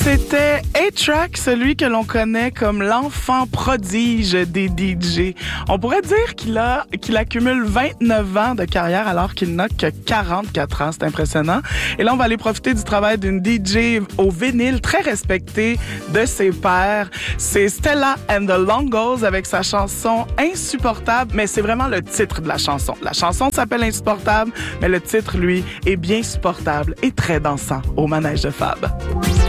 C'était A-Track, celui que l'on connaît comme l'enfant prodige des DJ. On pourrait dire qu'il accumule 29 ans de carrière alors qu'il n'a que 44 ans. C'est impressionnant. Et là, on va aller profiter du travail d'une DJ au vinyle très respectée de ses pairs. C'est Stella and the Longos avec sa chanson Insupportable, mais c'est vraiment le titre de la chanson. La chanson s'appelle Insupportable, mais le titre, lui, est bien supportable et très dansant au manège de Fab.